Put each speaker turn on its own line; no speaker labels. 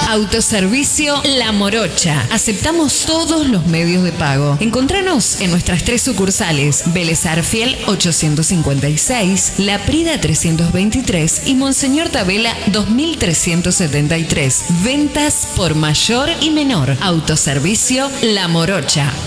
Autoservicio La Morocha. Aceptamos todos los medios de pago. Encontranos en nuestras 3 sucursales: Vélez Arfiel 856, La Prida 323 y Monseñor Tabela 2373. Ventas por mayor y menor. Autoservicio La Morocha.